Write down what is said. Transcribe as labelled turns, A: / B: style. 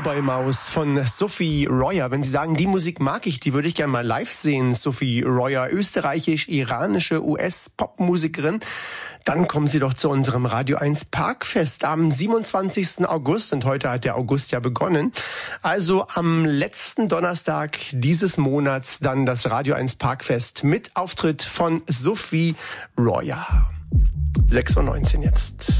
A: Cowboy Maus von Sophie Royer. Wenn Sie sagen, die Musik mag ich, die würde ich gerne mal live sehen. Sophie Royer, österreichisch-iranische US-Popmusikerin. Dann kommen Sie doch zu unserem Radio 1 Parkfest am 27. August. Und heute hat der August ja begonnen. Also am letzten Donnerstag dieses Monats dann das Radio 1 Parkfest mit Auftritt von Sophie Royer. 6:19 Uhr jetzt.